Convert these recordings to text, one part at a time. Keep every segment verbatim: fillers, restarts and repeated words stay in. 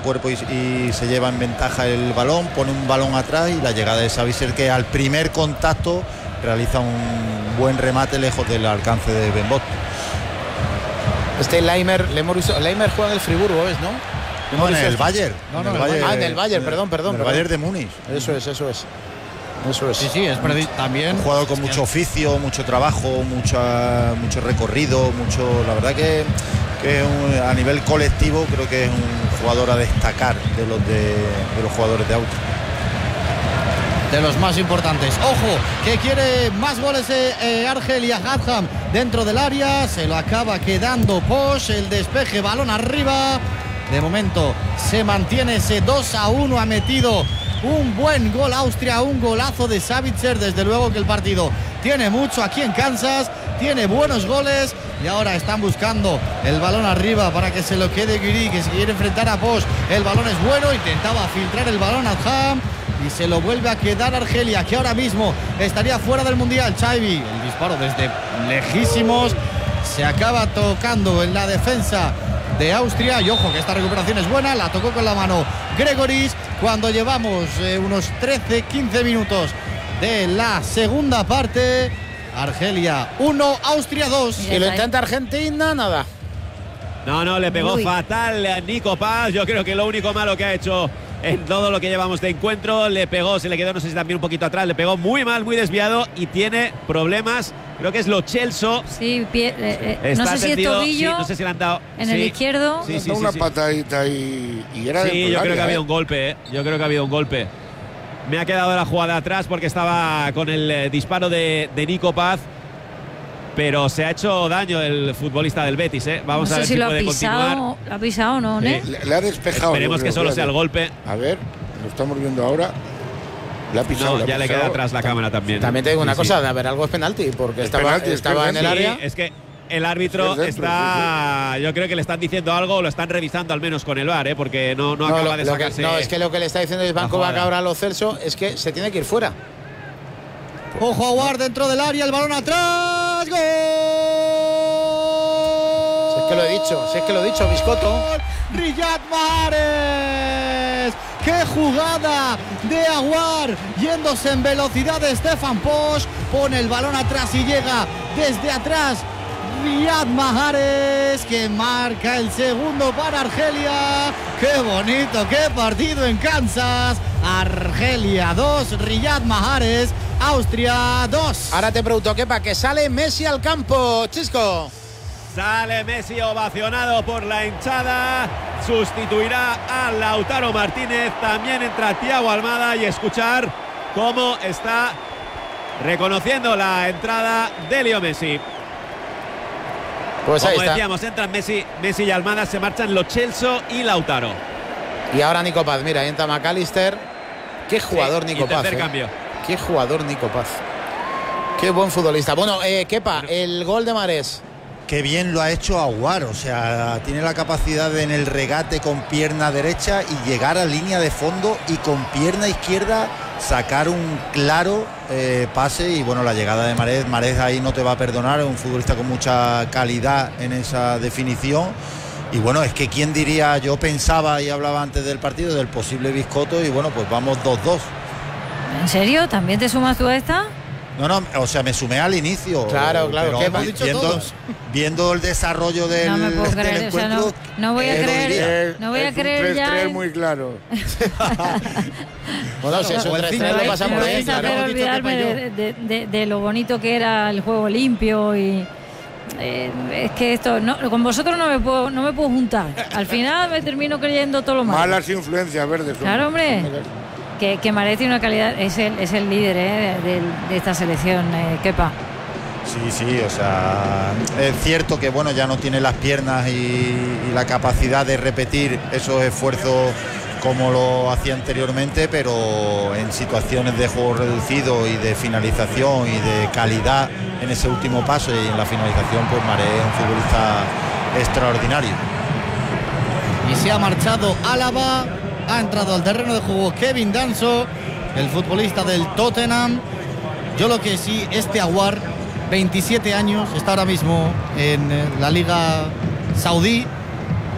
cuerpo y, y se lleva en ventaja el balón, pone un balón atrás y la llegada de Savicer, que al primer contacto realiza un buen remate lejos del alcance de Ben Bot. Este Leimer, le hemos visto, Leimer juega en el Friburgo, ¿es, no? No, en el Bayern. No, no, en el Bayern. Ah, en el Bayern, perdón, perdón. En el Bayern de Múnich. Eso es, eso es. Eso es. Sí, sí, es predi- también. Un jugador con mucho oficio, mucho trabajo, mucha, mucho recorrido, mucho. La verdad que, que un, a nivel colectivo creo que es un jugador a destacar de los de, de los jugadores de Austria. De los más importantes. Ojo, que quiere más goles eh, eh, Argelia Hadham dentro del área. Se lo acaba quedando Posch. El despeje, balón arriba. De momento se mantiene ese dos a uno. Ha metido un buen gol Austria, un golazo de Savitzer. Desde luego que el partido tiene mucho aquí en Kansas, tiene buenos goles y ahora están buscando el balón arriba para que se lo quede Guiri, que se quiere enfrentar a Posch. El balón es bueno, intentaba filtrar el balón a Ham y se lo vuelve a quedar Argelia, que ahora mismo estaría fuera del Mundial. Xavi, el disparo desde lejísimos, se acaba tocando en la defensa de Austria y ojo que esta recuperación es buena, la tocó con la mano Gregoris cuando llevamos eh, unos trece quince minutos de la segunda parte. Argelia uno, Austria dos. Y lo intenta Argentina, nada. No, no, le pegó Uy. fatal a Nico Paz. Yo creo que lo único malo que ha hecho en todo lo que llevamos de encuentro, le pegó, se le quedó, no sé si también un poquito atrás, le pegó muy mal, muy desviado y tiene problemas. Creo que es Lo Celso. Sí, pie, eh, eh, Está no sé si es tendido, tobillo, sí, no sé si le han dado en sí. el izquierdo. Sí, sí, una sí, sí. patadita ahí y era Sí, yo creo que ha habido ¿eh? un golpe, ¿eh? Yo creo que ha habido un golpe. Me ha quedado la jugada atrás porque estaba con el eh, disparo de, de Nico Paz, pero se ha hecho daño el futbolista del Betis, ¿eh? Vamos no a sé ver si si lo ha puede pisado, continuar. lo ha pisado o no, ¿no? Sí. Le, le ha despejado. Esperemos yo que creo, solo le sea ha- el golpe. A ver, lo estamos viendo ahora. Le ha pisado. No, le ha ya le pisado. queda atrás la cámara también. También te digo una Sí, cosa, sí. de haber algo es penalti, porque Es estaba, penalti, es estaba en el penalti. área. Sí, es que el árbitro Es dentro, está, yo creo que le están diciendo algo, o lo están revisando al menos con el V A R, ¿eh? Porque no, no, No, acaba lo- de lo que- sacarse. no, es que lo que le está diciendo es Banco jugada. ahora a Lo Celso es que se tiene que ir fuera. Ojo a Aguar dentro del área, el balón atrás. ¡Gol! Si es que lo he dicho, si es que lo he dicho, Biscotto. Riyad Mahrez. ¡Qué jugada de Aguar! Yéndose en velocidad de Stefan Posch. Pone el balón atrás y llega desde atrás Riyad Mahrez, que marca el segundo para Argelia. ¡Qué bonito! ¡Qué partido en Kansas! Argelia dos, Riyad Mahrez, Austria dos. Ahora te pregunto, ¿qué pa' que sale Messi al campo, Chisco? Sale Messi ovacionado por la hinchada. Sustituirá a Lautaro Martínez. También entra Thiago Almada y escuchar cómo está reconociendo la entrada de Leo Messi. Pues ahí Como está. decíamos, entran Messi, Messi y Almada, se marchan Lo Celso y Lautaro. Y ahora Nico Paz, mira, ahí entra McAllister. Qué jugador Sí, Nico y Paz. tercer eh. cambio. Qué jugador Nico Paz. Qué buen futbolista. Bueno, eh, Kepa, el gol de Mahrez. Qué bien lo ha hecho Aguar, o sea, tiene la capacidad de en el regate con pierna derecha y llegar a línea de fondo y con pierna izquierda sacar un claro eh, pase. Y bueno, la llegada de Mahrez, Mahrez ahí no te va a perdonar, es un futbolista con mucha calidad en esa definición. Y bueno, es que quién diría, yo pensaba y hablaba antes del partido del posible Biscotto y bueno, pues vamos dos dos. ¿En serio? ¿También te sumas tú a esta? No, no, o sea, me sumé al inicio. Claro, claro, pero ¿qué hemos dicho viendo, todos? viendo el desarrollo del, No me puedo del creer, o sea, no, encuentro, no voy a eh, lo creer, diría. no voy a Es un creer tres ya. tres en- muy claro. Bueno, si es un o el tres cinco, tres lo Me pasamos vais bien, a hacer claro. Dicho que olvidarme falló. de, de- de- de lo bonito que era el juego limpio y eh, es que esto no, con vosotros no me puedo no me puedo juntar. Al final me termino creyendo todo lo malo. Malas influencias verdes. Claro, hombre. Que, que Mahrez tiene una calidad, es el, es el líder eh, de, de esta selección, eh, Kepa. Sí, sí, o sea, es cierto que bueno, ya no tiene las piernas y, y la capacidad de repetir esos esfuerzos como lo hacía anteriormente, pero en situaciones de juego reducido y de finalización y de calidad en ese último paso y en la finalización, pues Mahrez es un futbolista extraordinario. Y se ha marchado Álava, ha entrado al terreno de juego Kevin Danso, el futbolista del Tottenham. Yo lo que sí, este Aguar, veintisiete años, está ahora mismo en eh, la Liga Saudí.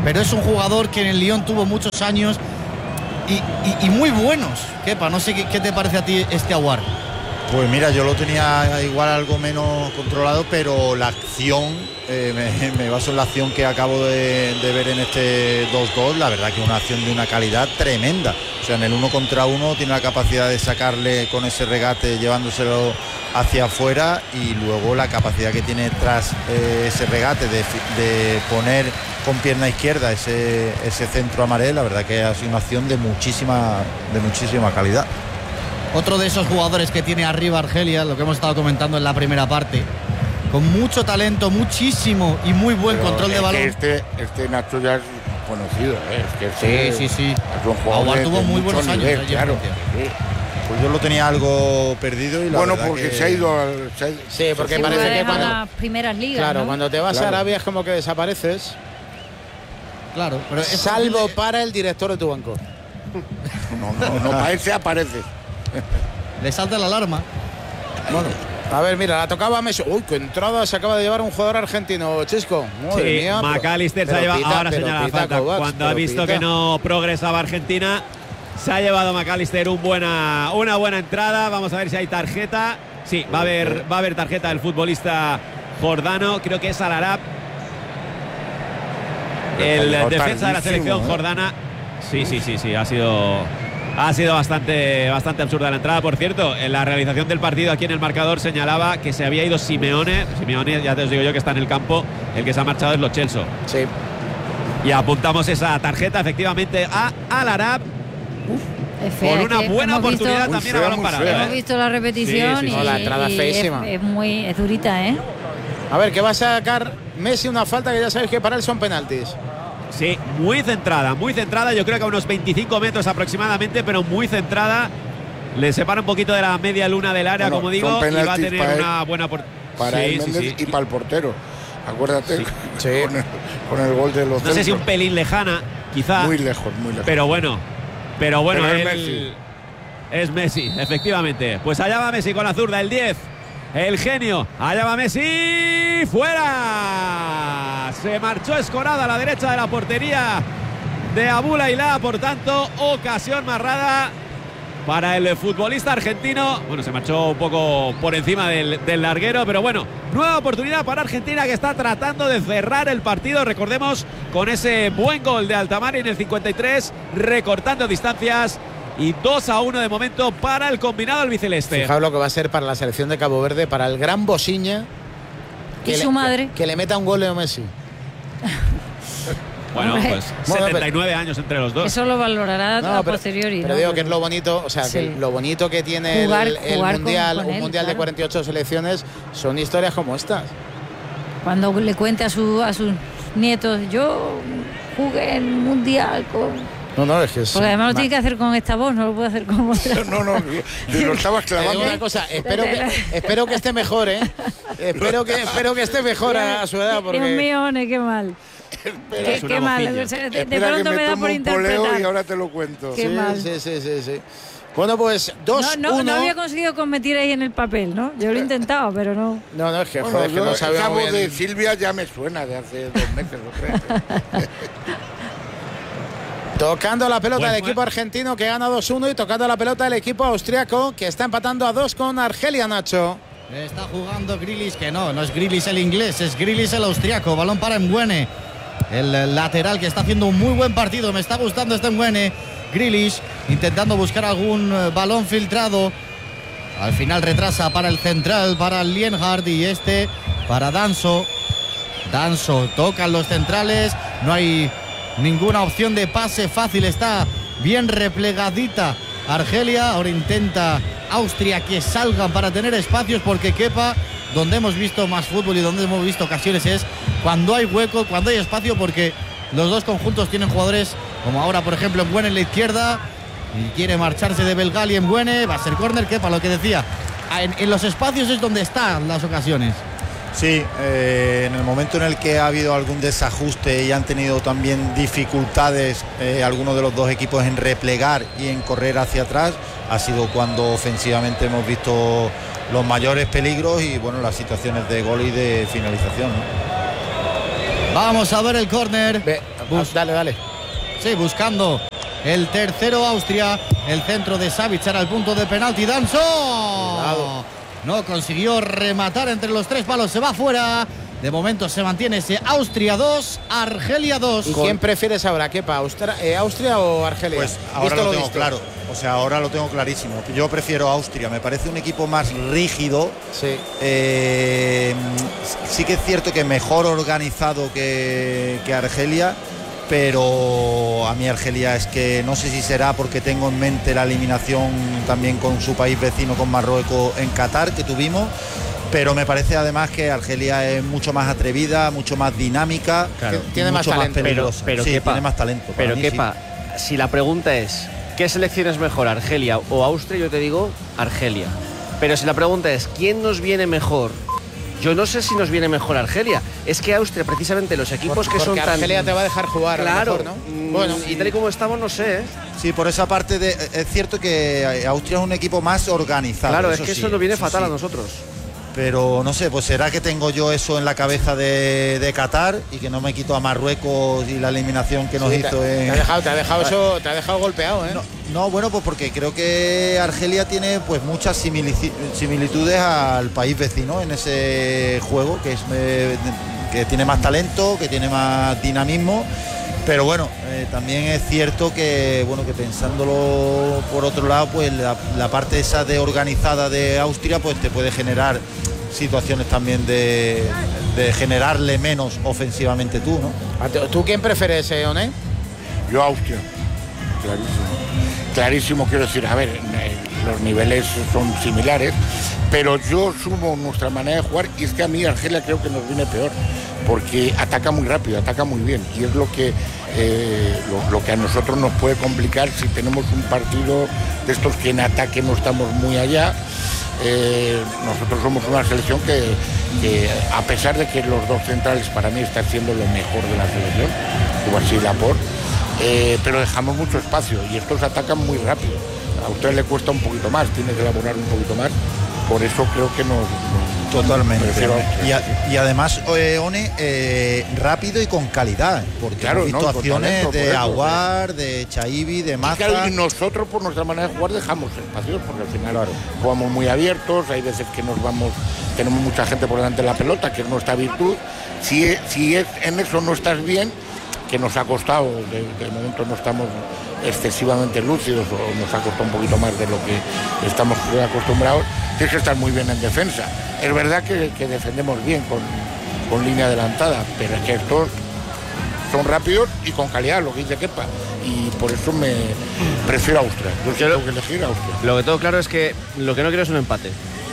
pero es un jugador que en el Lyon tuvo muchos años y, y, y muy buenos. Kepa, no sé qué, qué te parece a ti este Aouar. Pues mira, yo lo tenía igual algo menos controlado, pero la acción, eh, me, me baso en la acción que acabo de, de ver en este dos dos, la verdad que es una acción de una calidad tremenda. O sea, en el uno contra uno tiene la capacidad de sacarle con ese regate, llevándoselo hacia afuera, y luego la capacidad que tiene tras eh, ese regate de, de poner con pierna izquierda ese, ese centro a Maré, la verdad que ha sido una acción de muchísima, de muchísima calidad. Otro de esos jugadores que tiene arriba Argelia, lo que hemos estado comentando en la primera parte, con mucho talento, muchísimo y muy buen Pero control de balón. Este, este Nacho ya es conocido, ¿eh? Es que este Sí, sí, sí. Es un jugador Aouar de, tuvo de muy mucho buenos años nivel, allí en claro. Francia. Sí. Pues yo lo tenía algo perdido y la Bueno, verdad porque que... se ha ido al... Se ha, Sí, porque Sí, parece porque que deja cuando, las primeras ligas, claro, ¿no? cuando te vas Claro. a Arabia es como que desapareces, Claro, pero es salvo posible- para el director de tu banco. no, no, no, para él se aparece. le salta la alarma. Bueno, a ver, mira, la tocaba Messi. Uy, qué entrada se acaba de llevar un jugador argentino, Chisco. Madre Sí, mía, pero- McAllister se pero ha llevado, pita, ahora pero señala la pita falta, Kovacs, cuando ha pero visto pita. que no progresaba Argentina, se ha llevado McAllister un buena, una buena entrada. Vamos a ver si hay tarjeta. Sí, va a haber, va a haber tarjeta del futbolista jordano, creo que es Al-Arab, el Llegó defensa de la tardísimo, selección ¿eh? jordana. Sí, sí, sí, sí, ha sido... Ha sido bastante, bastante absurda la entrada. Por cierto, en la realización del partido aquí en el marcador señalaba que se había ido Simeone. Simeone, ya te os digo yo que está en el campo. El que se ha marchado es Lo Celso. Sí. Y apuntamos esa tarjeta efectivamente a Al-Arab Es fea, con es una que buena hemos visto- oportunidad Muy también a fea, balón muy parado. fea. Hemos ¿eh? visto la repetición Sí, sí, sí. y, No, la entrada y feísima. es, es muy es durita, ¿eh? A ver, que va a sacar Messi una falta que ya sabéis que para él son penaltis. Sí, muy centrada, muy centrada. Yo creo que a unos veinticinco metros aproximadamente, pero muy centrada. Le separa un poquito de la media luna del área, Bueno, como digo, son y va a penaltis tener para él- una buena por... Para sí, el sí, Méndez sí. y para el portero. Acuérdate, Sí. Sí. Con, el, con el gol de los No sé si un centros. pelín lejana, quizá. Muy lejos, muy lejos. Pero bueno, pero bueno, Pero es él- Messi. es Messi, efectivamente. Pues allá va Messi con la zurda, el diez, el genio. Allá va Messi, fuera. Se marchó escorada a la derecha de la portería de Abou Laila, por tanto, ocasión marrada para el futbolista argentino. Bueno, se marchó un poco por encima del, del larguero, pero bueno, nueva oportunidad para Argentina, que está tratando de cerrar el partido, recordemos, con ese buen gol de Altamari en el cincuenta y tres, recortando distancias, y dos a uno de momento para el combinado albiceleste. Fijaos lo que va a ser para la selección de Cabo Verde, para el gran Bosiña, Y su le, madre. que le meta un gol Leo Messi. Bueno, Hombre. pues Bueno, setenta y nueve años entre los dos. Eso lo valorará No, a pero, posteriori. pero ¿no? digo que es lo bonito, o sea, Sí. que lo bonito que tiene Jugar- el, el jugar con- mundial, con un él, mundial de claro. cuarenta y ocho selecciones, son historias como estas. Cuando le cuente a, su, a sus nietos, yo jugué en mundial con... No, no, es que es. Porque además lo ma- tiene que hacer con esta voz, no lo puede hacer con otra. No, no, te lo estabas Te digo clavando. una cosa, espero que, espero que esté mejor, ¿eh? Espero que, espero que esté mejor a, a su edad, Dios porque mío, ne, qué mal. Qué, Es una qué mal. mojilla. O sea, de, de Espera que pronto me me da tomo por un poleo interpretar. y ahora te lo cuento. Qué sí, mal. sí, sí, sí, sí. Bueno, pues dos No, no, uno. no había conseguido convertir ahí en el papel, ¿no? Yo lo he intentado, pero no. No, no, es que, Bueno, joder, que yo- no esa sabemos voz bien. de Silvia ya me suena de hace dos meses o tres. Tocando la pelota Bueno, el equipo argentino, que gana dos uno, y tocando la pelota el equipo austriaco, que está empatando a dos con Argelia, Nacho. Está jugando Grealish, que no, no es Grealish el inglés, es Grealish el austriaco. Balón para Mbeuene, el eh, lateral que está haciendo un muy buen partido. Me está gustando este Mbeuene. Grealish intentando buscar algún eh, balón filtrado. Al final retrasa para el central, para Lienhard, y este para Danso. Danso, tocan los centrales, no hay ninguna opción de pase fácil, está bien replegadita Argelia. Ahora intenta Austria que salgan para tener espacios, porque Kepa, donde hemos visto más fútbol y donde hemos visto ocasiones, es cuando hay hueco, cuando hay espacio, porque los dos conjuntos tienen jugadores como ahora, por ejemplo, Mbeuene en la izquierda, y quiere marcharse de Belgali. En Mbeuene, va a ser córner. Kepa, lo que decía, en, en los espacios es donde están las ocasiones. Sí, eh, en el momento en el que ha habido algún desajuste y han tenido también dificultades eh, algunos de los dos equipos en replegar y en correr hacia atrás, ha sido cuando ofensivamente hemos visto los mayores peligros y bueno, las situaciones de gol y de finalización, ¿no? Vamos a ver el córner. Ve- Bus, dale, dale. Sí, buscando el tercero Austria. El centro de Savic era el punto de penalti. Danso. Cuidado. No consiguió rematar entre los tres palos. Se va fuera. De momento se mantiene ese Austria dos, Argelia dos. ¿Y quién prefieres ahora, Kepa? ¿Austria, eh, ¿Austria o Argelia? Pues ahora lo, lo tengo claro. O sea, ahora lo tengo clarísimo. Yo prefiero Austria. Me parece un equipo más rígido. Sí. Eh, sí que es cierto que mejor organizado que, que Argelia. Pero a mí Argelia es que no sé si será porque tengo en mente la eliminación también con su país vecino, con Marruecos en Qatar que tuvimos, pero me parece además que Argelia es mucho más atrevida, mucho más dinámica, claro. Tiene más talento, más pero, pero sí, Kepa, tiene más talento. Pero mí, Kepa, sí. Si la pregunta es ¿qué selección es mejor, Argelia o Austria? Yo te digo Argelia. Pero si la pregunta es ¿quién nos viene mejor? Yo no sé si nos viene mejor Argelia. Es que Austria, precisamente los equipos Por, que son tan... Argelia te va a dejar jugar. Claro. A lo mejor, ¿no? Bueno, y tal y como estamos, no sé, ¿eh? Sí, por esa parte de, es cierto que Austria es un equipo más organizado. Claro, es que sí, eso nos viene fatal sí. a nosotros. Pero no sé, pues será que tengo yo eso en la cabeza de, de Qatar y que no me quito a Marruecos y la eliminación que nos sí, hizo te, en... te ha dejado, te ha dejado eso, te ha dejado golpeado, ¿eh? No, no, bueno, pues porque creo que Argelia tiene pues muchas similitudes al país vecino en ese juego, que es eh, que tiene más talento, que tiene más dinamismo. Pero bueno, eh, también es cierto que bueno que pensándolo por otro lado, pues la, la parte esa de organizada de Austria pues te puede generar situaciones también de, de generarle menos ofensivamente tú, ¿no? ¿Tú quién prefieres, eh, Oné? Yo Austria, clarísimo. Clarísimo, quiero decir, a ver, eh, los niveles son similares, pero yo sumo nuestra manera de jugar y es que a mí Argelia creo que nos viene peor, porque ataca muy rápido, ataca muy bien y es lo que, eh, lo, lo que a nosotros nos puede complicar si tenemos un partido de estos que en ataque no estamos muy allá. Eh, nosotros somos una selección que, que a pesar de que los dos centrales para mí están siendo lo mejor de la selección, igual sí Laporte, eh, pero dejamos mucho espacio y estos atacan muy rápido. A usted le cuesta un poquito más, tiene que elaborar un poquito más, por eso creo que nos... nos Totalmente. Y, a, y además, eh, One, eh, rápido y con calidad, porque claro, hemos visto no, acciones talento, de eso, Aguar, de Chaibi, de Maza. Claro, y nosotros por nuestra manera de jugar dejamos espacios, porque al final claro. jugamos muy abiertos, hay veces que nos vamos, tenemos mucha gente por delante de la pelota, que es nuestra virtud. Si, si es, en eso no estás bien, que nos ha costado, de, de momento no estamos excesivamente lúcidos o nos ha costado un poquito más de lo que estamos acostumbrados, tienes que estar muy bien en defensa. Es verdad que, que defendemos bien con, con línea adelantada, pero es que estos son rápidos y con calidad, lo que dice Kepa, y por eso me prefiero a Austria. Yo, Yo tengo que elegir a Austria. Lo que tengo claro es que lo que no quiero es un empate.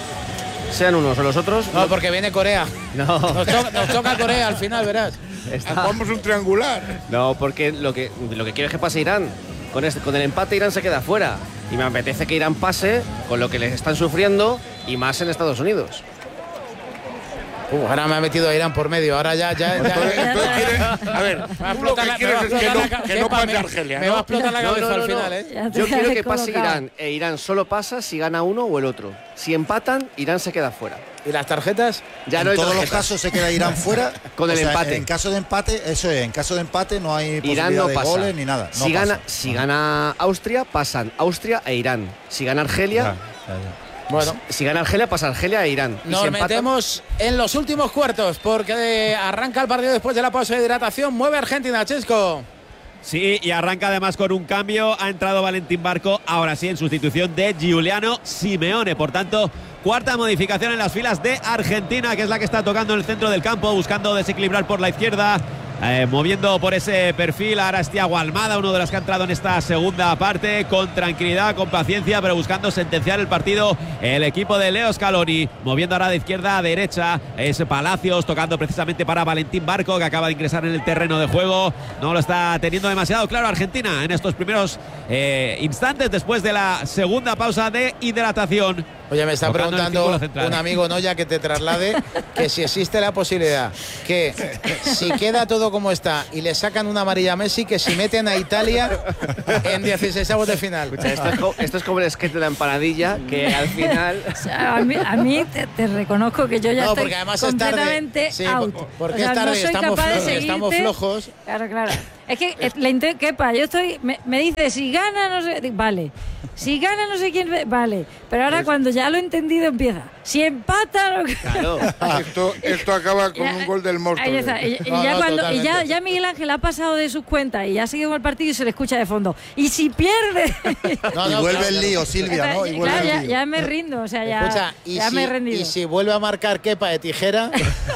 Sean unos o los otros. No, porque viene Corea. No. Nos toca, nos toca Corea al final, verás. Está... Jugamos un triangular. No, porque lo que, lo que quiero es que pase Irán. Con, este, con el empate Irán se queda fuera. Y me apetece que Irán pase con lo que les están sufriendo y más en Estados Unidos. Uh, ahora me ha metido a Irán por medio. Ahora ya... ya, ya. Entonces, entonces quiere, a ver, tú lo que la, quieres es que no, la, que no pase Argelia, ¿no? Me va a explotar la cabeza no, no, no, al final, no. ¿eh? Yo quiero que pase Irán. E Irán solo pasa si gana uno o el otro. Si empatan, Irán se queda fuera. ¿Y las tarjetas? Ya en no hay todos tarjetas. los casos se queda Irán fuera. Con el o sea, empate. En caso de empate, eso es, en caso de empate no hay Irán posibilidad no de pasa. goles ni nada. No si, pasa. gana, si gana Austria, pasan Austria e Irán. Si gana Argelia... Ya, ya, ya. Bueno, si gana Argelia, pasa Argelia e Irán. Nos si metemos en los últimos cuartos porque arranca el partido después de la pausa de hidratación. Mueve Argentina, Chesco. Sí, y arranca además con un cambio. Ha entrado Valentín Barco, ahora sí, en sustitución de Giuliano Simeone. Por tanto, cuarta modificación en las filas de Argentina, que es la que está tocando en el centro del campo, buscando desequilibrar por la izquierda. Eh, moviendo por ese perfil, ahora es Thiago Almada, uno de los que ha entrado en esta segunda parte, con tranquilidad, con paciencia, pero buscando sentenciar el partido. El equipo de Leo Scaloni, moviendo ahora de izquierda a derecha, es Palacios, tocando precisamente para Valentín Barco, que acaba de ingresar en el terreno de juego. No lo está teniendo demasiado claro Argentina en estos primeros eh, instantes, después de la segunda pausa de hidratación. Oye, me está Tocando preguntando un amigo Noya que te traslade que si existe la posibilidad que si queda todo como está y le sacan una amarilla a Messi, que si meten a Italia en dieciseisavos de final. Escucha, esto, es como, esto es como el sketch de la empanadilla, que al final... O sea, a mí, a mí te, te reconozco que yo ya no, estoy completamente sí, out. porque o sea, es tarde, no soy estamos, capaz de estamos seguirte. flojos. Claro, claro. Es que eh, la inte- Kepa, yo estoy, me, me dice si gana no sé, vale, si gana no sé quién, vale, pero ahora cuando ya lo he entendido empieza, si empata, no... Claro. esto, esto acaba con Ya, un gol del monstruo. ahí está, y, y No, ya no, cuando, y ya, totalmente. ya Miguel Ángel ha pasado de sus cuentas y ya ha seguido con el partido y se le escucha de fondo. Y si pierde, No, y no, vuelve claro, el lío, Silvia, ¿no? Y vuelve claro, el ya, lío. ya me rindo, o sea, ya, Escucha, y, ya si, me he rendido. y si vuelve a marcar Kepa de tijera,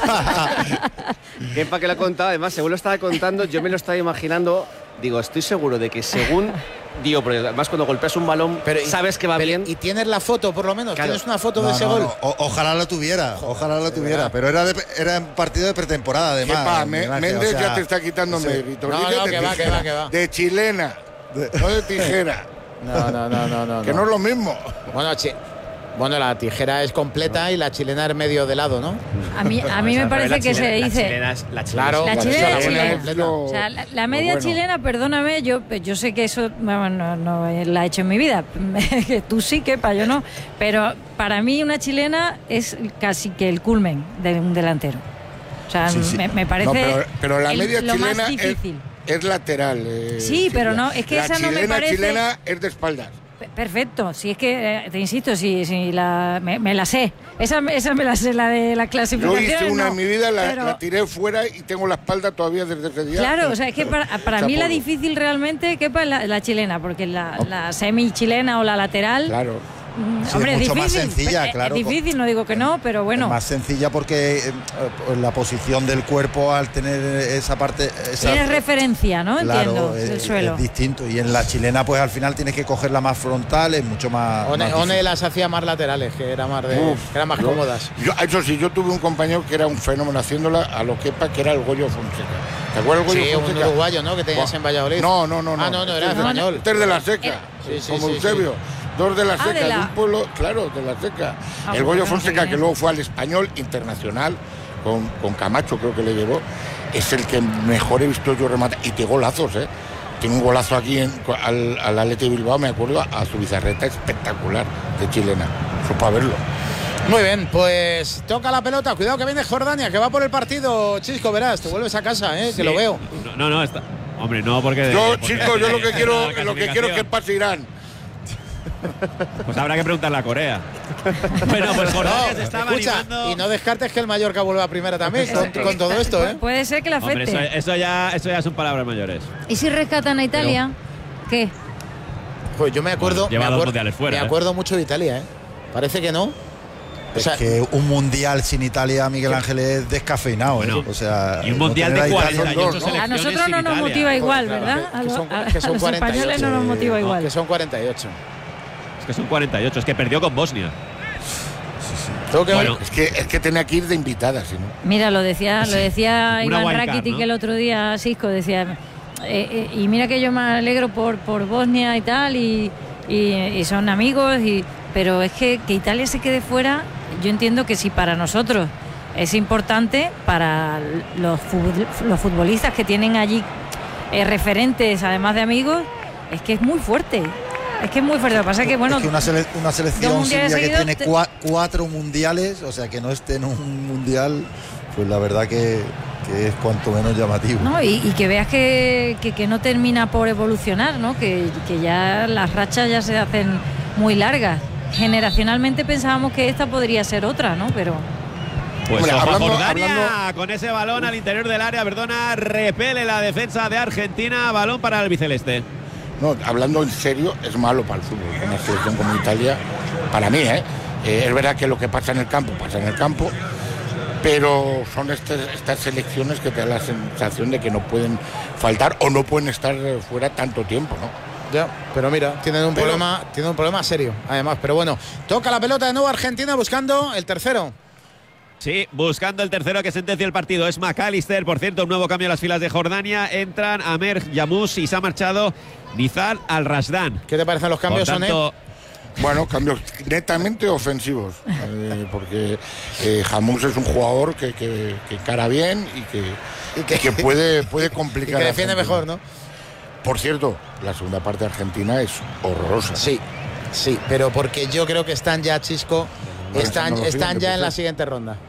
Kepa que lo ha contado, además, según lo estaba contando, yo me lo estaba imaginando. Digo, estoy seguro de que según. Digo, porque además cuando golpeas un balón, pero y- sabes que va pero- bien. Y tienes la foto, por lo menos. Claro. Tienes una foto No, de ese no, gol. no. O- ojalá lo tuviera, ojalá lo tuviera, pero era, de, era un partido de pretemporada además. Kepa, Miguel Me- Ángel, Méndez o sea, ya te está quitando sí. mérito. No, Dice no, de que va, que tijera, va, que va. De chilena, no de tijera. No, no, no, no, no. Que no es lo mismo. Bueno, chi- bueno, la tijera es completa y la chilena es medio de lado, ¿no? A mí, a mí me parece que se dice... Claro, La por chilena eso es chilena. completa. O sea, la, la media Bueno. chilena, perdóname, yo yo sé que eso vamos, no, no la he hecho en mi vida, que tú sí, Kepa, yo no, pero para mí una chilena es casi que el culmen de un delantero. O sea, Sí, sí. me, me parece No, pero, pero la el- media lo chilena más es, difícil. es lateral. eh, Sí, pero Silvia. no, es que la esa no me chilena, parece- chilena es de espaldas. Pe- Perfecto, si es que, eh, te insisto, si, si la, me, me la sé, esa, esa me la sé, la de la Yo clasificación. hice una no, en mi vida, la, pero- la tiré fuera y tengo la espalda todavía desde ese día. Claro, o sea, es que para, para mí la Chapo. difícil realmente que es la, la chilena, porque la, la semi-chilena o la lateral, Claro. mm, Sí, hombre, es es mucho más difícil. sencilla, es- claro, Es difícil, no digo que no, pero bueno, Es más sencilla porque eh, eh, la posición del cuerpo al tener esa parte... Esa, tienes referencia, ¿no? claro, Entiendo, es, del suelo. es distinto. Y en la chilena pues al final tienes que cogerla más frontal, es mucho más... One, más One difícil. las hacía más laterales, que era más de, Uf, que eran más yo- cómodas. Yo, eso sí, yo tuve un compañero que era un fenómeno haciéndola a lo Kepa, que era el Goyo Fonseca. ¿Te acuerdas del Goyo Sí, un Fonseca? uruguayo, ¿no? Que tenías Buah. en Valladolid. No, no, no. Ah, no, no, era Este es de- español. Este es de la Seca, Era- Sí, sí, como sí, Eusebio. Dos de la Ah, Seca, de de, la- un pueblo, claro, de la Seca. Ah, el pues Goyo no sé Fonseca, quién que es. luego fue al Español Internacional, con, con Camacho creo que le llevó, es el que mejor he visto yo rematar. Y tiene golazos, ¿eh? Tiene un golazo aquí en, al, al Athletic de Bilbao, me acuerdo, a su bizarreta espectacular de chilena. Eso para verlo. Muy bien, pues toca la pelota. Cuidado que viene Jordania, que va por el partido. Chisco, verás, te vuelves a casa, ¿eh? Que lo veo. No, no, no, está. Hombre, no, porque. Yo, porque chicos, yo lo que la quiero, lo que quiero es que clasificación. pase Irán. Pues habrá que preguntarle a Corea. Bueno, pues Jordania se estaba escucha, animando. y no descartes que el Mallorca vuelva a primera también, con, con todo esto, ¿eh? Puede ser que la Hombre, afecte. eso, eso ya, eso ya son palabras mayores. ¿Y si rescatan a Italia? ¿Qué? Pues yo me acuerdo, Bueno, lleva me dos acuerdo, mundiales fuera, me ¿eh? acuerdo mucho de Italia, ¿eh? Parece que no. O Es sea, que un mundial sin Italia, Miguel Ángel, es descafeinado. ¿eh? Bueno, O sea, y un no mundial tener de a Italia- cuarenta y ocho ¿no? selecciones A nosotros sin no nos Italia. motiva igual, Claro, ¿verdad? que A, los- son- a- que son a los cuarenta y ocho. españoles no nos motiva que igual. son cuarenta y ocho. Es que son cuarenta y ocho, es que perdió con Bosnia. Tengo que Bueno, Es que, es que tenía que ir de invitada, si no. Mira, lo decía, lo decía Una Iván wildcard, Rakitic ¿no? el otro día, Sisco, decía, eh, eh, y mira que yo me alegro por, por Bosnia y tal, y, y, y son amigos, y, pero es que, que Italia se quede fuera, yo entiendo que si para nosotros es importante, para los, fut- los futbolistas que tienen allí eh, referentes, además de amigos, es que es muy fuerte. Es que es muy fuerte. Lo que pasa es que, bueno, es que una, sele- una dos selección mundiales Silvia, que seguidos tiene te- cua- cuatro mundiales, o sea, que no esté en un mundial, pues la verdad que, que es cuanto menos llamativo. ¿no? Y, y que veas que, que, que no termina por evolucionar, ¿no? Que, que ya las rachas ya se hacen muy largas. Generacionalmente pensábamos que esta podría ser otra, ¿no? Pero Pues Hombre, ojo, hablando- Jordania hablando- con ese balón al interior del área, perdona, repele la defensa de Argentina, balón para el albiceleste. No, hablando en serio, es malo para el fútbol. Una selección como Italia, para mí, ¿eh? Eh, es verdad que lo que pasa en el campo, pasa en el campo, pero son estas, estas selecciones que te dan la sensación de que no pueden faltar o no pueden estar fuera tanto tiempo, ¿no? Ya, pero mira, tienen un Pero- problema, tienen un problema serio, además. Pero bueno, toca la pelota de nuevo Argentina buscando el tercero. Sí, buscando el tercero que sentencia el partido. Es McAllister, por cierto, un nuevo cambio en las filas de Jordania. Entran Amer Yamous y se ha marchado Nizar Al-Rasdan. ¿Qué te parecen los Por cambios, Soné? tanto, Bueno, cambios netamente ofensivos, eh, porque eh, Jamús es un jugador que, que, que encara bien y que, Y que- que puede, puede Y complicar. que a defiende Argentina. mejor, ¿no? Por cierto, la segunda parte de Argentina es horrorosa. Sí, sí, pero porque yo creo que están ya, Chisco, Bueno, están, no lo están siguen, ya en la pues, siguiente ronda.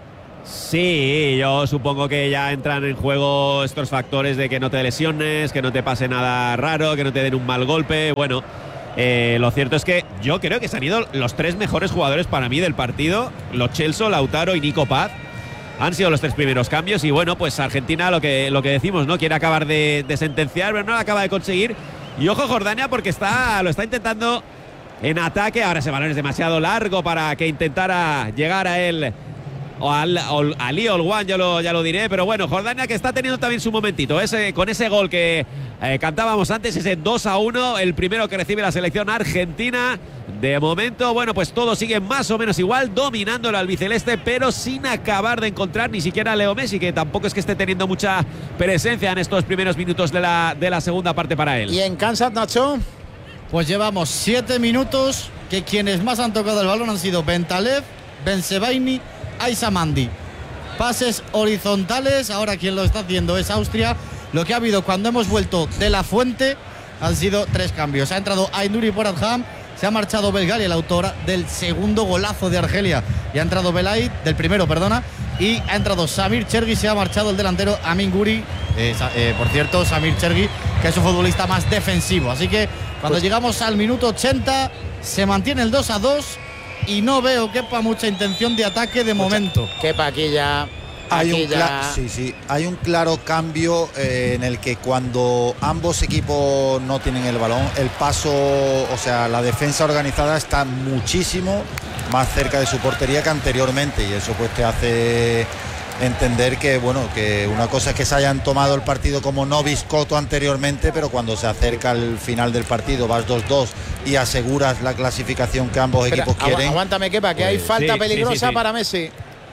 Sí, yo supongo que ya entran en juego estos factores de que no te lesiones, que no te pase nada raro, que no te den un mal golpe. Bueno, eh, lo cierto es que yo creo que se han ido los tres mejores jugadores para mí del partido. Lo Celso, Lautaro y Nico Paz. Han sido los tres primeros cambios y bueno, pues Argentina lo que, lo que decimos, ¿no? Quiere acabar de, de sentenciar, pero no lo acaba de conseguir. Y ojo Jordania porque está, lo está intentando en ataque. Ahora ese balón es demasiado largo para que intentara llegar a él o al, al Ali Olwan, ya lo, ya lo diré, pero bueno, Jordania que está teniendo también su momentito, ese, con ese gol que eh, cantábamos antes, ese dos a uno, el primero que recibe la selección argentina. De momento, bueno, pues todo sigue más o menos igual, dominando el albiceleste, pero sin acabar de encontrar ni siquiera a Leo Messi, que tampoco es que esté teniendo mucha presencia en estos primeros minutos de la, de la segunda parte para él. ¿Y en Kansas, Nacho? Pues llevamos siete minutos que quienes más han tocado el balón han sido Bentalev, Bensebaini, Aissa Mandi. Pases horizontales, ahora quien lo está haciendo es Austria. Lo que ha habido cuando hemos vuelto de la fuente han sido tres cambios. Ha entrado Aynuri por Adham, se ha marchado Belgali, el autor del segundo golazo de Argelia, y ha entrado Belay, del primero, perdona, y ha entrado Samir Chergi, se ha marchado el delantero Amin Guri. Eh, eh, por cierto, Samir Chergi, que es un futbolista más defensivo. Así que cuando pues, llegamos al minuto ochenta, se mantiene el dos a dos y no veo quepa mucha intención de ataque de momento. Quepa aquí ya. Hay aquí un, ya. cla- sí, sí. Hay un claro cambio eh, en el que cuando ambos equipos no tienen el balón, el paso, o sea, la defensa organizada está muchísimo más cerca de su portería que anteriormente, y eso pues te hace entender que, bueno, que una cosa es que se hayan tomado el partido como no biscoto anteriormente, pero cuando se acerca el final del partido, vas dos dos y aseguras la clasificación que ambos Espera, equipos agu- quieren. Aguántame, Kepa, que pues, hay falta sí, peligrosa sí, sí, sí. para Messi.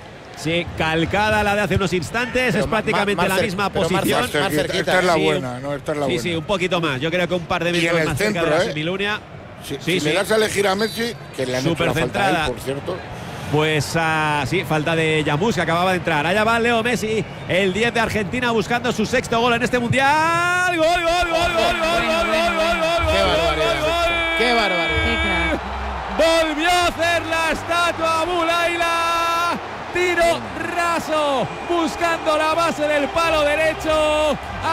Sí, calcada la de hace unos instantes, Pero es prácticamente más- más la cer- misma pero más posición. cer- más cerquita. Esta es la Sí, buena, no, esta es la sí, buena. sí, un poquito más. Yo creo que un par de Y metros en el más cerca centro, de la ¿eh? Semilunia. Si, Sí, si sí. le das a elegir a Messi, que le han hecho la falta a Supercentrada. él, por cierto. Pues ah, sí, falta de Yamus, que acababa de entrar. Allá va Leo Messi, el diez de Argentina, buscando su sexto gol en este mundial. ¡Gol, gol, gol, gol, gol, gol, gol, gol, gol, gol, Qué gol, barbaridad. gol, gol! Qué barbaridad. Qué crack. Volvió a hacer la estatua Mulaila. Tiro raso, buscando la base del palo derecho.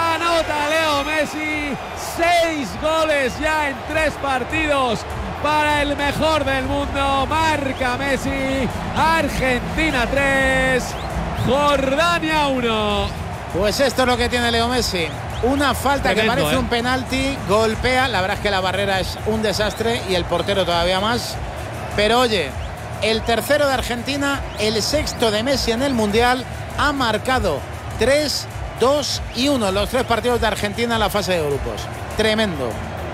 Anota Leo Messi. Seis goles ya en tres partidos para el mejor del mundo. Marca Messi. Argentina tres, Jordania uno. Pues esto es lo que tiene Leo Messi. Una falta Tremendo, que parece ¿eh? un penalti, golpea. La verdad es que la barrera es un desastre y el portero todavía más. Pero oye, el tercero de Argentina, el sexto de Messi en el Mundial, ha marcado tres, dos y uno en los tres partidos de Argentina en la fase de grupos. Tremendo.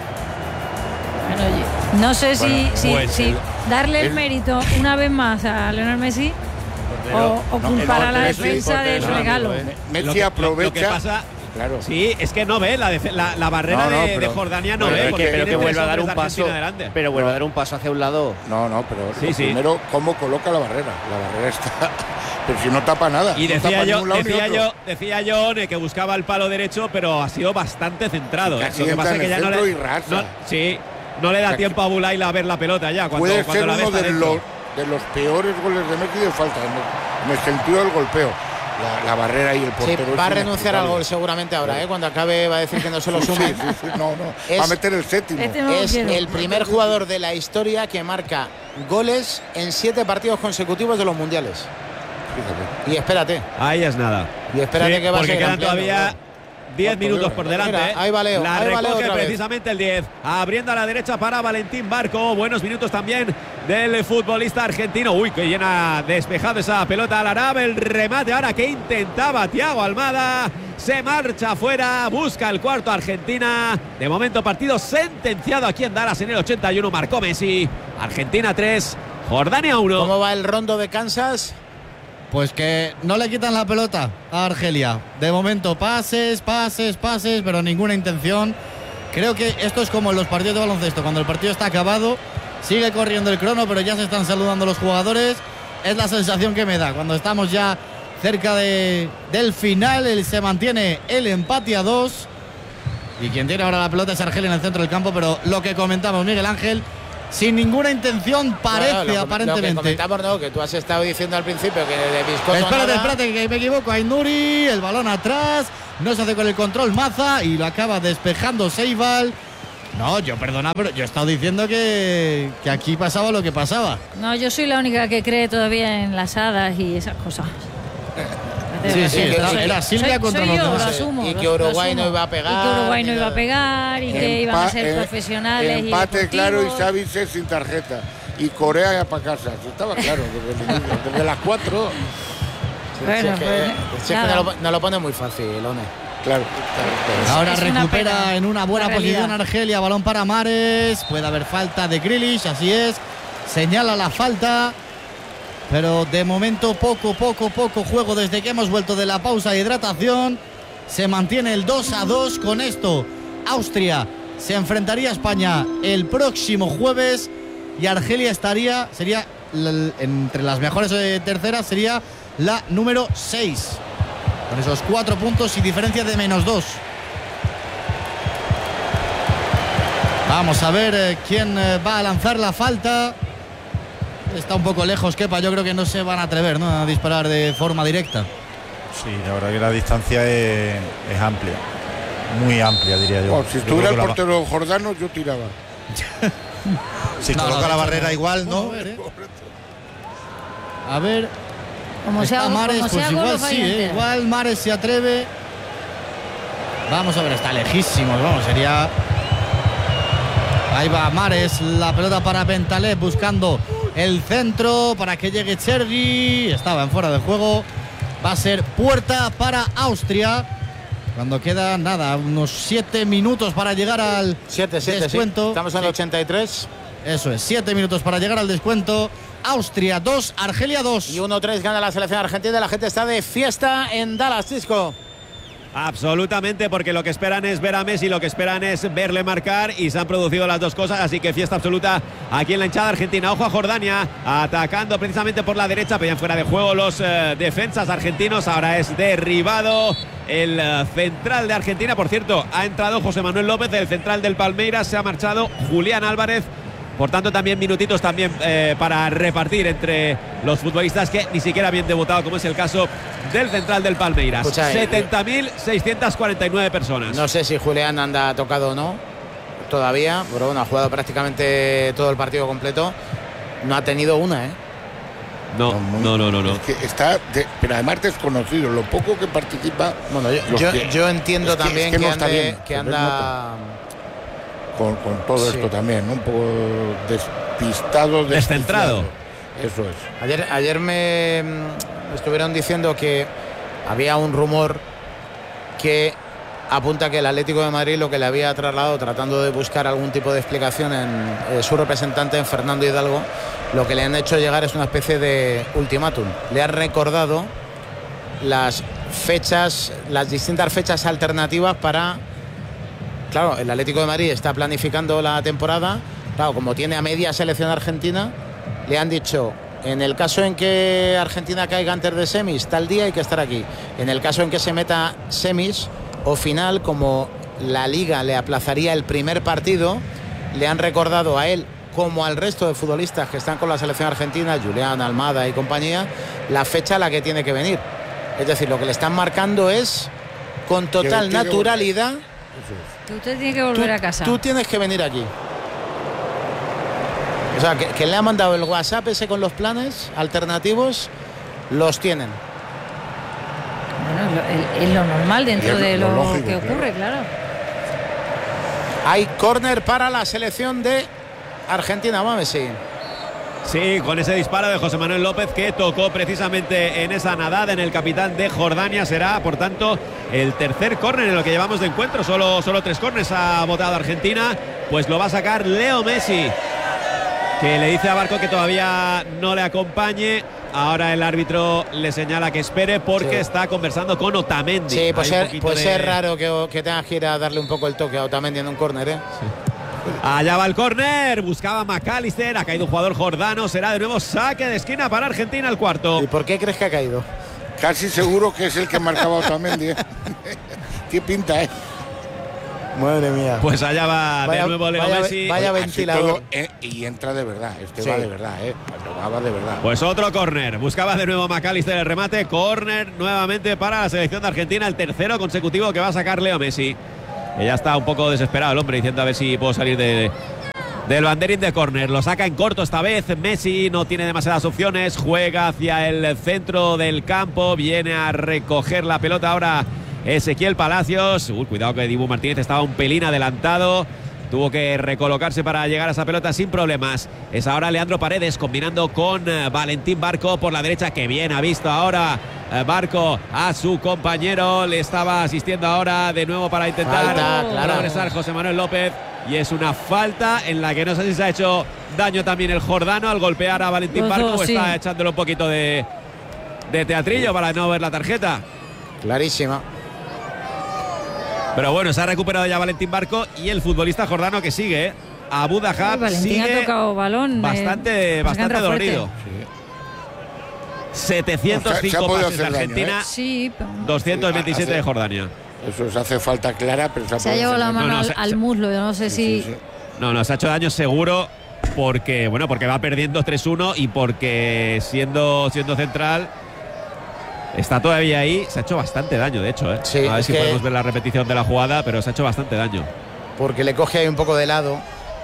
Bueno, oye, no sé si, Bueno, si, pues si el- darle el el- mérito una vez más a Lionel Messi o, o no, culpar no, a la Messi, defensa porque del no, regalo. amigo, ¿eh? Messi Lo que- lo- aprovecha. Lo que pasa, Claro. sí, es que no ve la, defe- la, la barrera No, no, de, de pero- Jordania, no pero ve. es porque que- Pero tiene que vuelva a tres dar un hombres de paso. Argentina delante. Pero vuelva a dar un paso hacia un lado. No, no, pero Sí, lo sí. primero, cómo coloca la barrera. La barrera está. Pero si no tapa nada. Y no decía tapa yo, ningún lado ni decía otro. yo, decía yo eh, que buscaba el palo derecho, pero ha sido bastante centrado. eh. Casi Lo que entra pasa es en que el ya no centro le, y rasa. no- sí, no le da Casi- tiempo a Bulaila a ver la pelota ya cuando, Puede cuando ser la ve uno está de dentro. los, de los peores goles de Messi de falta, en el, en el sentido del golpeo. La, la barrera y el Sí, portero. va a es renunciar al inexplicable. gol seguramente ahora, ¿eh? Cuando acabe va a decir que no se lo Sí, sume. sí, sí, no, no. Es- va a meter el séptimo. Este no lo Es quiero. el primer jugador de la historia que marca goles en siete partidos consecutivos de los mundiales. Fíjate. Y espérate, Ahí es nada. y espérate Sí, que va a porque seguir quedan ampliando, todavía ¿no? diez Por minutos Dios. por delante. Mira, ¿eh? ahí va Leo, la ahí va Leo recoge otra vez. precisamente el diez. Abriendo a la derecha para Valentín Barco. Buenos minutos también del futbolista argentino. Uy, que llena despejado esa pelota al Arab. El remate ahora que intentaba Thiago Almada. Se marcha afuera. Busca el cuarto Argentina. De momento partido sentenciado aquí en Dallas en el ochenta y uno. Marcó Messi. Argentina tres, Jordania uno. ¿Cómo va el rondo de Kansas? Pues que no le quitan la pelota a Argelia. De momento pases, pases, pases, pero ninguna intención. Creo que esto es como en los partidos de baloncesto. Cuando el partido está acabado, sigue corriendo el crono, pero ya se están saludando los jugadores. Es la sensación que me da. Cuando estamos ya cerca de, del final, el, se mantiene el empate a dos. Y quien tiene ahora la pelota es Argelia en el centro del campo. Pero lo que comentamos, Miguel Ángel, sin ninguna intención, parece, Bueno, lo, aparentemente. Lo que comentamos, no, que tú has estado diciendo al principio que de Biscotto Espérate, nada. espérate, que me equivoco. Ainuri, el balón atrás, no se hace con el control Maza y lo acaba despejando Seibal. No, yo perdona, pero yo he estado diciendo que, que aquí pasaba lo que pasaba. No, yo soy la única que cree todavía en las hadas y esas cosas. Sí, sí, que- era, soy- era Silvia soy- contra soy los yo, demás. lo asumo, Y lo- que lo Uruguay asumo. no iba a pegar, Y que Uruguay no ni iba a nada. pegar y que iban a ser Empa- eh, profesionales y empate claro y deportivos. Xavi sin tarjeta. Y Corea ya para casa. Eso estaba claro desde, el inicio, desde las cuatro. Bueno, Si es que, pues, si es que nada. no, lo, no lo pone muy fácil, One. Claro, claro, claro. Ahora Es una recupera pena, en una buena la realidad. posición Argelia, balón para Mares, puede haber falta de Grealish, así es, señala la falta, pero de momento poco, poco, poco juego desde que hemos vuelto de la pausa de hidratación, se mantiene el dos a dos. Con esto Austria se enfrentaría a España el próximo jueves y Argelia estaría, sería l- entre las mejores eh, terceras, sería la número seis. Con esos cuatro puntos y diferencia de menos dos. Vamos a ver eh, quién eh, va a lanzar la falta. Está un poco lejos, Kepa. Yo creo que no se van a atrever, ¿no?, a disparar de forma directa. Sí, la verdad que la distancia es, es amplia. Muy amplia, diría yo. Bueno, si Yo estuviera el creo que la- portero jordano, yo tiraba. Si No, coloca no, de la hecho, barrera no. igual, ¿no? Bueno, a ver, ¿eh? A ver, Como está sea, Mares, como pues sea gol, igual los sí, vaya ¿eh? entera. Igual Mares se atreve. Vamos a ver, está lejísimos, vamos, sería... Ahí va Mares, la pelota para Bentaleb buscando el centro para que llegue Chergi. Estaba en fuera de juego. Va a ser puerta para Austria. Cuando queda nada, unos siete minutos para llegar al siete siete, sí. descuento. Estamos en el Sí. ochenta y tres. Eso es, siete minutos para llegar al descuento. Austria dos, Argelia dos. Y uno tres gana la selección argentina. La gente está de fiesta en Dallas, Chisco. Absolutamente, porque lo que esperan es ver a Messi, lo que esperan es verle marcar y se han producido las dos cosas, así que fiesta absoluta aquí en la hinchada argentina. Ojo a Jordania, atacando precisamente por la derecha, pero ya fuera de juego los eh, defensas argentinos. Ahora es derribado el eh, central de Argentina. Por cierto, ha entrado José Manuel López, el central del Palmeiras, se ha marchado Julián Álvarez. Por tanto, también minutitos también eh, para repartir entre los futbolistas que ni siquiera habían debutado, como es el caso del central del Palmeiras. Escucha, eh, setenta mil seiscientas cuarenta y nueve personas. No sé si Julián anda tocado o no todavía, pero bueno, ha jugado prácticamente todo el partido completo. No ha tenido una, ¿eh? No, muy- no, no, no, no. Es que está, de- pero además desconocido. Lo poco que participa. Bueno, yo, los yo, que- yo entiendo es que- también es que que, no está ande- bien, que se le anda. Con, con todo Sí. esto también, ¿no? Un poco despistado, Descentrado. desquiciado. Eso es. Ayer, ayer me mm, estuvieron diciendo que había un rumor que apunta que el Atlético de Madrid lo que le había trasladado, tratando de buscar algún tipo de explicación en eh, su representante, en Fernando Hidalgo, lo que le han hecho llegar es una especie de ultimátum. Le han recordado las fechas, las distintas fechas alternativas para... Claro, el Atlético de Madrid está planificando la temporada. Claro, como tiene a media selección argentina, le han dicho, en el caso en que Argentina caiga antes de semis, tal día hay que estar aquí. En el caso en que se meta semis o final, como la Liga le aplazaría el primer partido, le han recordado a él, como al resto de futbolistas que están con la selección argentina, Julián, Almada y compañía, la fecha a la que tiene que venir. Es decir, lo que le están marcando es, con total tiene que naturalidad... Que usted tiene que Tú, volver a casa. tú tienes que venir aquí. O sea, que, que le ha mandado el WhatsApp ese con los planes alternativos, los tienen. Bueno, es lo- es, es lo normal dentro Es lo- de lo lo, lógico, que claro. ocurre, claro. Hay córner para la selección de Argentina, vamos, sí. Sí, con ese disparo de José Manuel López que tocó precisamente en esa nadada en el capitán de Jordania. Será, por tanto, el tercer córner en lo que llevamos de encuentro. Solo, solo tres córneres ha votado Argentina. Pues lo va a sacar Leo Messi, que le dice a Barco que todavía no le acompañe. Ahora el árbitro le señala que espere porque Sí. está conversando con Otamendi. Sí, pues, Hay un ser, poquito pues de- es raro que, que tengas que ir a darle un poco el toque a Otamendi en un córner, ¿eh? Allá va el córner, buscaba McAllister, ha caído un jugador jordano, será de nuevo saque de esquina para Argentina el cuarto. ¿Y por qué crees que ha caído? Casi seguro que es el que marcaba Otamendi. ¿eh? ¿Qué pinta, eh? Madre mía. Pues allá va Vaya- de nuevo Leo vaya- Messi. vaya Así ventilador. todo, eh, y entra de verdad, este Sí. va de verdad, ¿eh? Pero va de verdad. Pues otro córner. Buscaba de nuevo McAllister el remate. Córner nuevamente para la selección de Argentina. El tercero consecutivo que va a sacar Leo Messi. Que ya está un poco desesperado el hombre diciendo a ver si puedo salir de, del banderín de córner. Lo saca en corto esta vez. Messi no tiene demasiadas opciones. Juega hacia el centro del campo. Viene a recoger la pelota ahora Ezequiel Palacios. Uy, cuidado que Dibu Martínez estaba un pelín adelantado. Tuvo que recolocarse para llegar a esa pelota sin problemas. Es ahora Leandro Paredes combinando con eh, Valentín Barco por la derecha. Que bien ha visto ahora eh, Barco a su compañero. Le estaba asistiendo ahora de nuevo para intentar Falta, claro. progresar José Manuel López. Y es una falta en la que no sé si se ha hecho daño también el jordano al golpear a Valentín Los Barco. dos, O sí. está echándole un poquito de, de teatrillo para no ver la tarjeta. Clarísima. Pero bueno, se ha recuperado ya Valentín Barco y el futbolista jordano que sigue, ¿eh? Abu Dahab Valentín sigue ha tocado balón. bastante, eh, bastante saca fuerte. dolorido. setecientos Se ha cinco podido pases de hacer daño, Argentina, ¿eh? Sí, pero doscientos veintisiete Hace- de Jordania. Eso se hace falta clara, pero se ha se ha podido llevado la hacer mano No, no, al, se- al se- muslo. Yo no sé daño. si. Sí, sí. No, no, se ha hecho daño seguro porque, bueno, porque va perdiendo tres uno y porque siendo, siendo central está todavía ahí. Se ha hecho bastante daño, de hecho, ¿eh? Sí, a ver es si que- podemos ver la repetición de la jugada, pero se ha hecho bastante daño. Porque le coge ahí un poco de lado.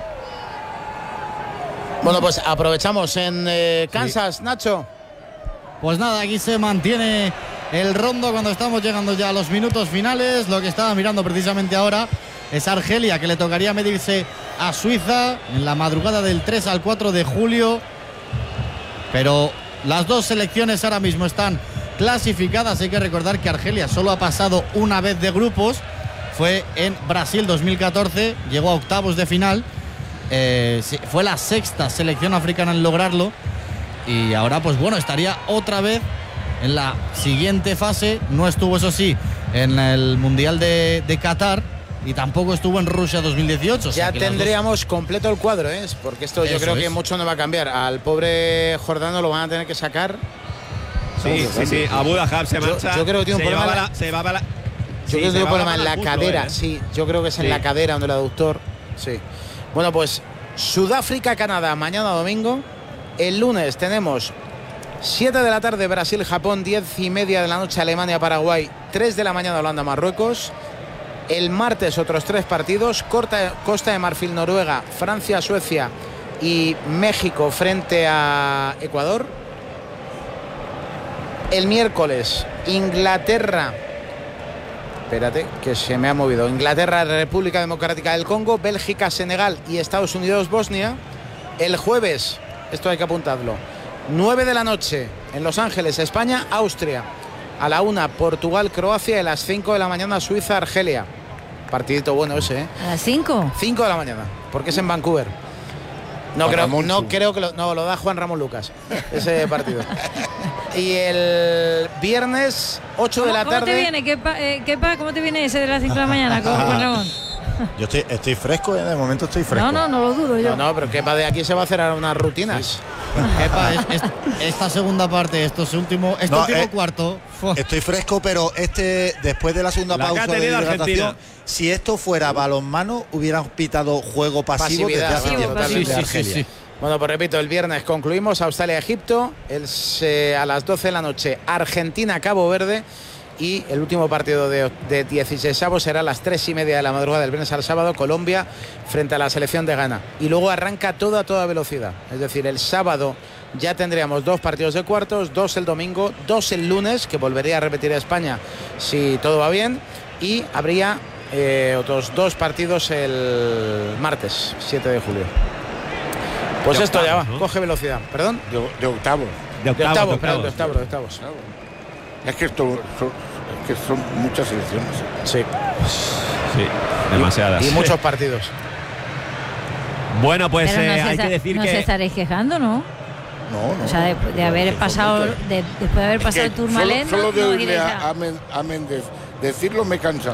Bueno, pues aprovechamos en eh, Kansas, Nacho. Pues nada, aquí se mantiene el rondo cuando estamos llegando ya a los minutos finales. Lo que estaba mirando precisamente ahora es Argelia, que le tocaría medirse a Suiza en la madrugada del tres al cuatro de julio. Pero las dos selecciones ahora mismo están clasificadas. Hay que recordar que Argelia solo ha pasado una vez de grupos. Fue en Brasil dos mil catorce, llegó a octavos de final. Eh, sí, fue la sexta selección africana en lograrlo. Y ahora, pues bueno, estaría otra vez en la siguiente fase. No estuvo, eso sí, en el Mundial de, de Qatar y tampoco estuvo en Rusia dos mil dieciocho. O sea Ya que las tendríamos completo el cuadro, ¿eh? Porque esto yo Eso creo que es. mucho no va a cambiar. Al pobre Jordano lo van a tener que sacar. Sí, sí, sí. Abu Dahab se Yo- marcha. yo creo que tiene un se problema llevaba la- la- se llevaba la- Yo sí, creo que se tiene un llevaba problema en mano la al muslo, cadera, ¿eh? sí. Yo creo que es en Sí. la cadera donde el aductor. Sí. Bueno, pues Sudáfrica, Canadá, mañana domingo. El lunes tenemos siete de la tarde Brasil, Japón, diez y media de la noche Alemania, Paraguay, tres de la mañana Holanda, Marruecos. El martes otros tres partidos, Corta- Costa de Marfil, Noruega, Francia, Suecia y México frente a Ecuador. El miércoles Inglaterra, espérate que se me ha movido, Inglaterra, República Democrática del Congo, Bélgica, Senegal y Estados Unidos, Bosnia. El jueves, esto hay que apuntarlo, nueve de la noche en Los Ángeles, España, Austria. A la una, Portugal, Croacia y a las cinco de la mañana, Suiza, Argelia. Partidito bueno ese, ¿eh? A las cinco. cinco de la mañana, porque es en Vancouver. No, Juan creo, Ramón no Su. creo que lo, no, lo da Juan Ramón Lucas, ese partido. Y el viernes, ocho de ¿Cómo, la cómo te tarde. viene? ¿Qué pa- eh, qué pa- ¿Cómo te viene ese de las cinco de la mañana? ¿Cómo, Juan Ramón? Yo estoy, estoy fresco, ¿eh? De momento estoy fresco. No, no, no lo dudo yo. No, no, pero que de aquí se va a hacer ahora unas rutinas. Kepa, es- es- esta segunda parte, estos último, este No, último eh, cuarto. fu- Estoy fresco, pero este después de la segunda La que pausa ha de tenido hidratación, Argentina. si esto fuera balonmano, hubieran pitado juego pasivo Pasividad, desde hace sí, tiempo totalmente. de Sí, sí, Argelia. sí. Bueno, pues repito, el viernes concluimos Australia-Egipto, el, se- a las doce de la noche Argentina-Cabo Verde y el último partido de, de dieciseisavos será a las tres y media de la madrugada del viernes al sábado, Colombia frente a la selección de Ghana. Y luego arranca todo a toda velocidad, es decir, el sábado ya tendríamos dos partidos de cuartos, dos el domingo, dos el lunes, que volvería a repetir España si todo va bien, y habría eh, otros dos partidos el martes, siete de julio. Pues De esto ya va, octavos, ¿no? coge velocidad. ¿Perdón? De, de octavos. De De octavos, octavos, de perdón, de octavos. octavos, de octavos. Es que esto son, es que son muchas selecciones. Sí. Sí, demasiadas. Y muchos partidos. Bueno, pues Pero no eh, se hay está- que decir no que se estaréis quejando, ¿no? No, no. O sea, de, de haber pasado, de- después de haber Es pasado que el Tourmalet, solo, solo de no, no oírle iréis a, a- a Men- a Méndez decirlo me he cansado.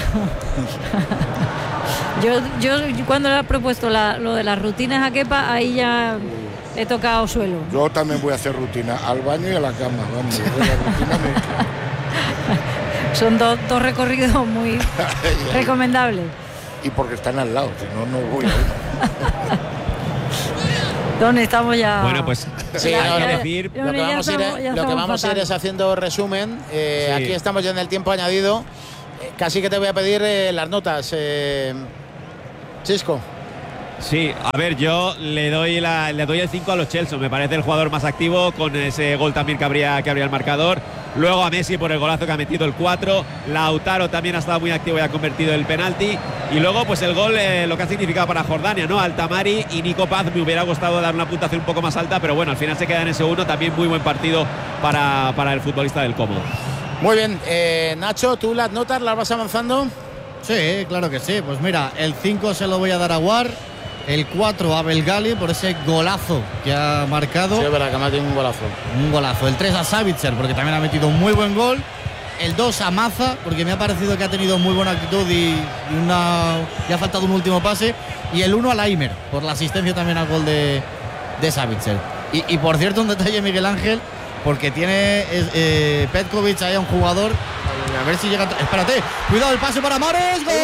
Yo, yo, yo cuando le he propuesto la- lo de las rutinas a Kepa, ahí ya he tocado suelo. Yo también voy a hacer rutina al baño y a la cama. Vamos, yo de la rutina me- Son dos, dos recorridos muy recomendables. y porque están al lado, si no, no voy a uno. Don, estamos ya. Bueno, pues Sí, hay no, que no. decir. Lo que vamos, a ir, estamos- ya lo que estamos vamos a ir fatal. es haciendo resumen. Eh, Sí. Aquí estamos ya en el tiempo añadido. Eh, casi que te voy a pedir eh, las notas. Eh, Chisco. Sí, a ver, yo le doy la, le doy el cinco a los Chelsea. Me parece el jugador más activo con ese gol también que habría, que habría el marcador. Luego a Messi por el golazo que ha metido el cuatro. Lautaro también ha estado muy activo y ha convertido el penalti. Y luego pues el gol, eh, lo que ha significado para Jordania, ¿no? Altamari y Nico Paz. Me hubiera gustado dar una puntuación un poco más alta, pero bueno, al final se queda en ese uno. También muy buen partido para, para el futbolista del Como. Muy bien. Eh, Nacho, ¿tú las notas las vas avanzando? Sí, claro que sí. Pues mira, el cinco se lo voy a dar a War, el cuatro a Belgali por ese golazo que ha marcado. Sí, es verdad que me ha tenido un golazo. Un golazo. El tres a Savitzer porque también ha metido un muy buen gol. El dos a Maza porque me ha parecido que ha tenido muy buena actitud y, y una, y ha faltado un último pase. Y el uno a Laimer por la asistencia también al gol de, de Savitzer. Y, y por cierto, un detalle, Miguel Ángel, porque tiene eh, eh, Petkovic ahí a un jugador. A ver si llega. Espérate, cuidado el pase para Mares. ¡Gol!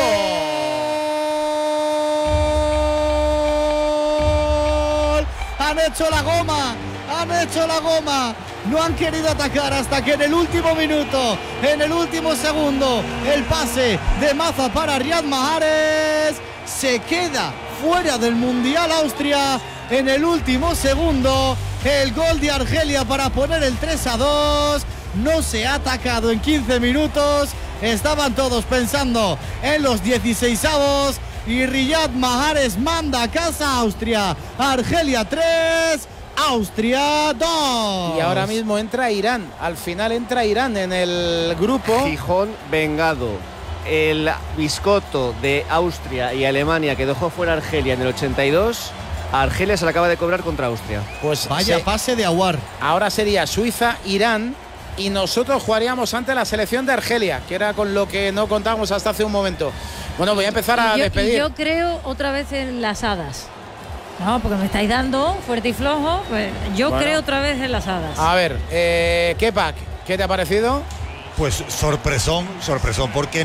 Han hecho la goma, han hecho la goma. No han querido atacar hasta que en el último minuto, en el último segundo, el pase de Maza para Riyad Mahrez se queda fuera del Mundial Austria en el último segundo. El gol de Argelia para poner el tres a dos. No se ha atacado en quince minutos. Estaban todos pensando en los dieciseisavos. Y Riyad Mahrez manda a casa a Austria. Argelia tres, Austria dos. Y ahora mismo entra Irán. Al final entra Irán en el grupo. Gijón vengado. El biscotto de Austria y Alemania que dejó fuera a Argelia en el ochenta y dos. A Argelia se la acaba de cobrar contra Austria. Pues Vaya se- pase de Aguar. ahora sería Suiza, Irán. Y nosotros jugaríamos ante la selección de Argelia, que era con lo que no contábamos hasta hace un momento. Bueno, voy a empezar a Y yo, y despedir. yo creo otra vez en las hadas. No, porque me estáis dando fuerte y flojo. Pues yo Bueno. creo otra vez en las hadas. A ver, eh, Kepak, ¿qué te ha parecido? Pues sorpresón, sorpresón, porque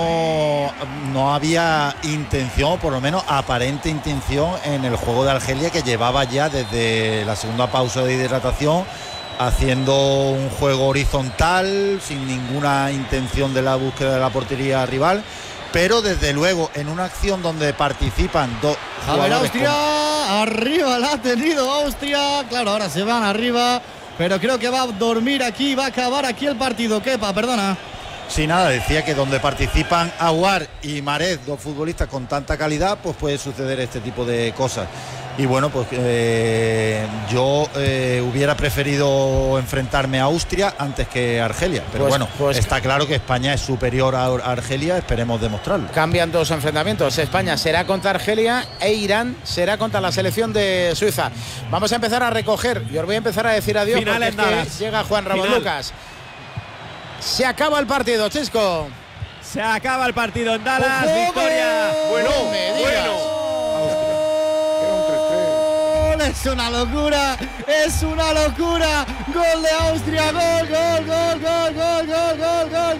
no, no había intención, por lo menos aparente intención, en el juego de Argelia, que llevaba ya desde la segunda pausa de hidratación haciendo un juego horizontal, sin ninguna intención de la búsqueda de la portería rival, pero desde luego en una acción donde participan dos A ver, jugadores Austria, con- arriba la ha tenido Austria. Claro, ahora se van arriba, pero creo que va a dormir aquí, va a acabar aquí el partido. Kepa, perdona. Sí, nada, decía que donde participan Aguar y Mahrez, dos futbolistas con tanta calidad, pues puede suceder este tipo de cosas. Y bueno, pues eh, yo eh, hubiera preferido enfrentarme a Austria antes que a Argelia. Pero Pues- bueno, pues- está claro que España es superior a a Argelia, esperemos demostrarlo. Cambian dos enfrentamientos. España será contra Argelia e Irán será contra la selección de Suiza. Vamos a empezar a recoger y os voy a empezar a decir adiós Final porque en es que Dallas. llega Juan Ramón Final. Lucas. Se acaba el partido, Chisco. Se acaba el partido en Dallas. ¡Ojo, Victoria. gol! No me digas. Es una locura, es una locura. Gol de Austria, gol, gol, gol, gol, gol, gol, gol, gol,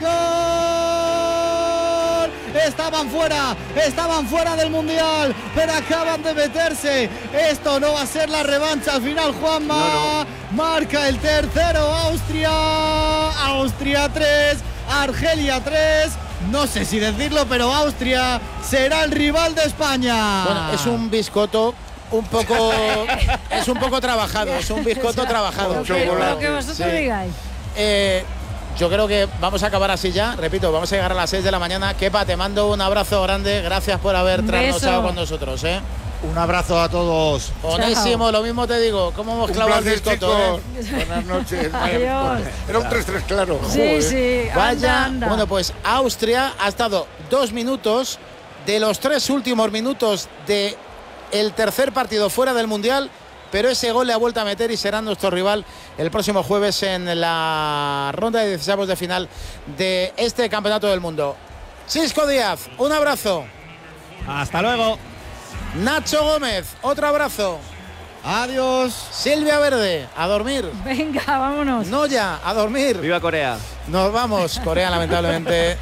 gol. Estaban fuera, estaban fuera del Mundial, pero acaban de meterse. Esto no va a ser la revancha al final, Juanma. Marca el tercero Austria. Austria tres, Argelia tres. No sé si decirlo, pero Austria será el rival de España. Bueno, es un biscoto un poco es un poco trabajado, es un biscoto trabajado. Lo que, lo que vosotros Sí. digáis. Eh, yo creo que vamos a acabar así ya. Repito, vamos a llegar a las seis de la mañana. Kepa, te mando un abrazo grande. Gracias por haber Un trasnochado beso. con nosotros. ¿eh? Un abrazo a todos. Onésimo, lo mismo te digo. ¿Cómo hemos Un clavado el placer, biscoto? chicos. ¿eh? Buenas noches. Adiós. Era un tres tres claro. Sí, Joder. sí. Vaya. Anda, anda. Bueno, pues Austria ha estado dos minutos de los tres últimos minutos de el tercer partido fuera del Mundial, pero ese gol le ha vuelto a meter y será nuestro rival el próximo jueves en la ronda de dieciséis de final de este Campeonato del Mundo. Chisco Díaz, un abrazo. Hasta luego. Nacho Gómez, otro abrazo. Adiós. Silvia Verde, a dormir. Venga, vámonos. Noya, a dormir. ¡Viva Corea! Nos vamos. Corea lamentablemente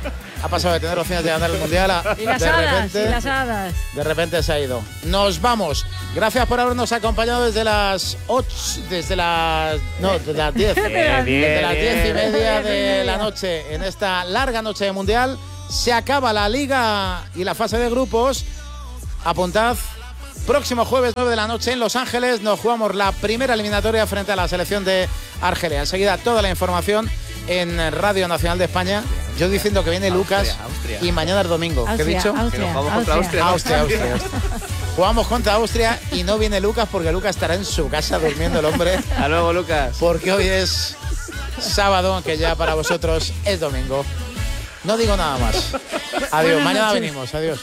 Ha pasado de tener opciones de ganar el Mundial a... Y las de hadas, repente, y las hadas. De repente se ha ido. Nos vamos. Gracias por habernos acompañado desde las ocho, desde las... No, desde las diez. Desde las diez y media de la noche en esta larga noche de Mundial. Se acaba la Liga y la fase de grupos. Apuntad, próximo jueves nueve de la noche en Los Ángeles nos jugamos la primera eliminatoria frente a la selección de Argelia. Enseguida toda la información en Radio Nacional de España. Yo diciendo que viene Austria, Lucas Austria. y mañana es domingo. Austria, ¿Qué he dicho? Austria, Que nos jugamos contra Austria. Austria, Austria, Austria. Jugamos contra Austria y no viene Lucas porque Lucas estará en su casa durmiendo el hombre. Hasta luego, Lucas. Porque hoy es sábado, aunque ya para vosotros es domingo. No digo nada más. Adiós, Buenas mañana noches. venimos. Adiós.